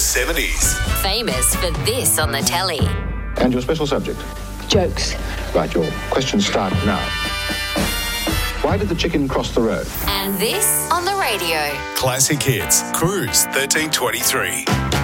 70s. Famous for this on the telly. And your special subject? Jokes. Right, your questions start now. Why did the chicken cross the road? And this on the radio. Classic Hits. Cruise 1323.